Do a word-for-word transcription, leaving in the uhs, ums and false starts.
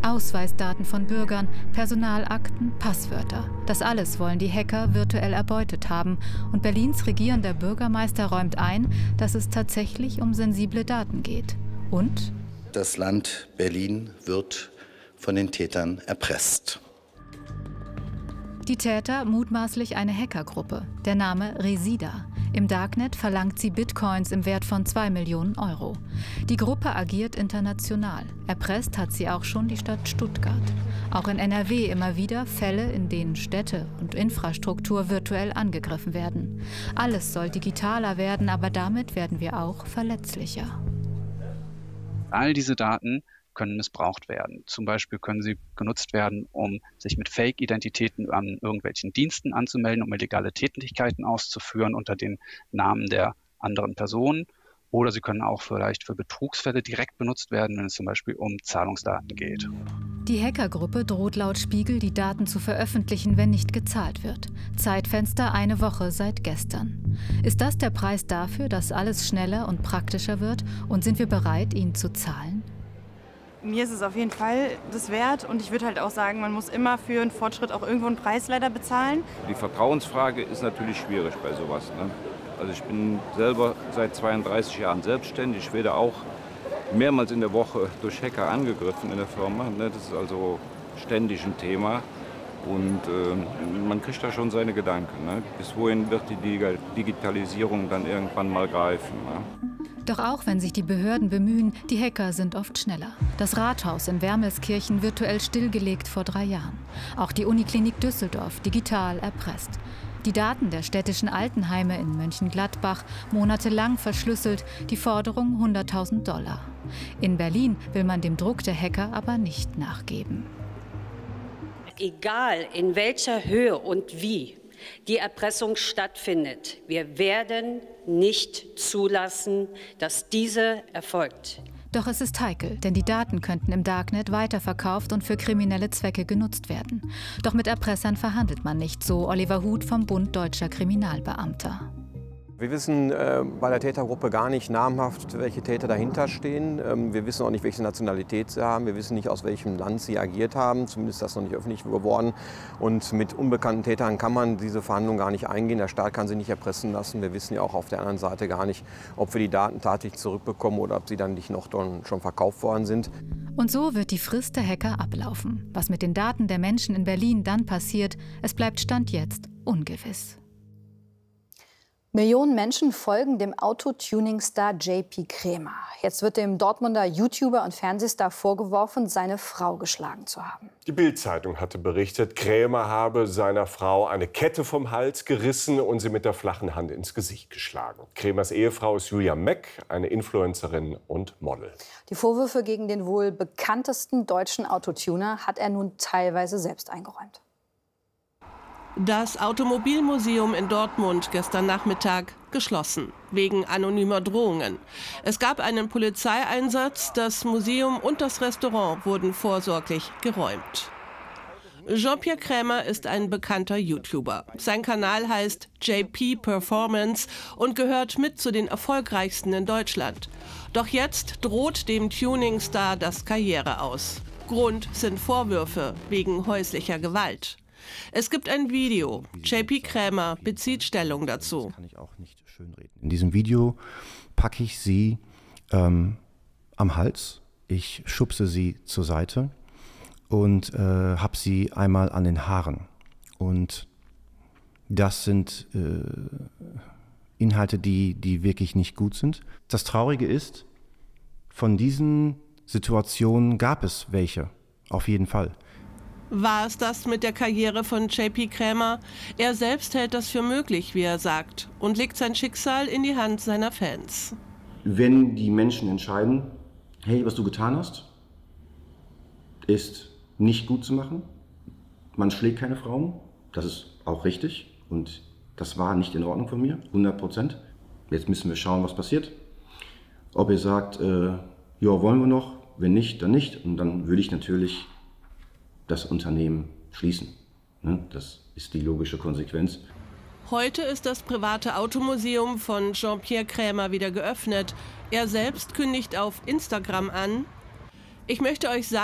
Ausweisdaten von Bürgern, Personalakten, Passwörter. Das alles wollen die Hacker virtuell erbeutet haben. Und Berlins regierender Bürgermeister räumt ein, dass es tatsächlich um sensible Daten geht. Und? Das Land Berlin wird von den Tätern erpresst. Die Täter mutmaßlich eine Hackergruppe. Der Name Resida. Im Darknet verlangt sie Bitcoins im Wert von zwei Millionen Euro. Die Gruppe agiert international. Erpresst hat sie auch schon die Stadt Stuttgart. Auch in N R W immer wieder Fälle, in denen Städte und Infrastruktur virtuell angegriffen werden. Alles soll digitaler werden, aber damit werden wir auch verletzlicher. All diese Daten können missbraucht werden. Zum Beispiel können sie genutzt werden, um sich mit Fake-Identitäten an irgendwelchen Diensten anzumelden, um illegale Tätigkeiten auszuführen unter den Namen der anderen Personen. Oder sie können auch vielleicht für Betrugsfälle direkt benutzt werden, wenn es zum Beispiel um Zahlungsdaten geht. Die Hackergruppe droht laut Spiegel, die Daten zu veröffentlichen, wenn nicht gezahlt wird. Zeitfenster eine Woche seit gestern. Ist das der Preis dafür, dass alles schneller und praktischer wird? Und sind wir bereit, ihn zu zahlen? Mir ist es auf jeden Fall das wert und ich würde halt auch sagen, man muss immer für einen Fortschritt auch irgendwo einen Preis leider bezahlen. Die Vertrauensfrage ist natürlich schwierig bei sowas, ne? Also ich bin selber seit zweiunddreißig Jahren selbstständig, ich werde auch mehrmals in der Woche durch Hacker angegriffen in der Firma, ne? Das ist also ständig ein Thema und äh, man kriegt da schon seine Gedanken, ne? Bis wohin wird die Digitalisierung dann irgendwann mal greifen, ne? Doch auch wenn sich die Behörden bemühen, die Hacker sind oft schneller. Das Rathaus in Wermelskirchen virtuell stillgelegt vor drei Jahren. Auch die Uniklinik Düsseldorf digital erpresst. Die Daten der städtischen Altenheime in Mönchengladbach monatelang verschlüsselt, die Forderung hunderttausend Dollar. In Berlin will man dem Druck der Hacker aber nicht nachgeben. Egal in welcher Höhe und wie die Erpressung stattfindet, wir werden nicht zulassen, dass diese erfolgt. Doch es ist heikel, denn die Daten könnten im Darknet weiterverkauft und für kriminelle Zwecke genutzt werden. Doch mit Erpressern verhandelt man nicht, so Oliver Huth vom Bund Deutscher Kriminalbeamter. Wir wissen äh, bei der Tätergruppe gar nicht namhaft, welche Täter dahinter stehen. Ähm, wir wissen auch nicht, welche Nationalität sie haben. Wir wissen nicht, aus welchem Land sie agiert haben. Zumindest ist das noch nicht öffentlich geworden. Und mit unbekannten Tätern kann man diese Verhandlungen gar nicht eingehen. Der Staat kann sie nicht erpressen lassen. Wir wissen ja auch auf der anderen Seite gar nicht, ob wir die Daten tatsächlich zurückbekommen oder ob sie dann nicht noch schon verkauft worden sind. Und so wird die Frist der Hacker ablaufen. Was mit den Daten der Menschen in Berlin dann passiert, es bleibt Stand jetzt ungewiss. Millionen Menschen folgen dem Autotuning-Star J P Krämer. Jetzt wird dem Dortmunder YouTuber und Fernsehstar vorgeworfen, seine Frau geschlagen zu haben. Die Bild-Zeitung hatte berichtet, Krämer habe seiner Frau eine Kette vom Hals gerissen und sie mit der flachen Hand ins Gesicht geschlagen. Krämers Ehefrau ist Julia Meck, eine Influencerin und Model. Die Vorwürfe gegen den wohl bekanntesten deutschen Autotuner hat er nun teilweise selbst eingeräumt. Das Automobilmuseum in Dortmund gestern Nachmittag geschlossen, wegen anonymer Drohungen. Es gab einen Polizeieinsatz, das Museum und das Restaurant wurden vorsorglich geräumt. Jean-Pierre Krämer ist ein bekannter YouTuber. Sein Kanal heißt J P Performance und gehört mit zu den erfolgreichsten in Deutschland. Doch jetzt droht dem Tuning-Star das Karriere aus. Grund sind Vorwürfe wegen häuslicher Gewalt. Es gibt ein Video. J P Krämer bezieht Stellung dazu. In diesem Video packe ich sie ähm, am Hals. Ich schubse sie zur Seite und äh, habe sie einmal an den Haaren. Und das sind äh, Inhalte, die, die wirklich nicht gut sind. Das Traurige ist, von diesen Situationen gab es welche, auf jeden Fall. War es das mit der Karriere von J P Krämer? Er selbst hält das für möglich, wie er sagt, und legt sein Schicksal in die Hand seiner Fans. Wenn die Menschen entscheiden, hey, was du getan hast, ist nicht gut zu machen, man schlägt keine Frauen, das ist auch richtig und das war nicht in Ordnung von mir, hundert Prozent. Jetzt müssen wir schauen, was passiert. Ob ihr sagt, äh, ja, wollen wir noch, wenn nicht, dann nicht. Und dann würde ich natürlich das Unternehmen schließen. Das ist die logische Konsequenz. Heute ist das private Automuseum von Jean-Pierre Krämer wieder geöffnet. Er selbst kündigt auf Instagram an: Ich möchte euch sagen,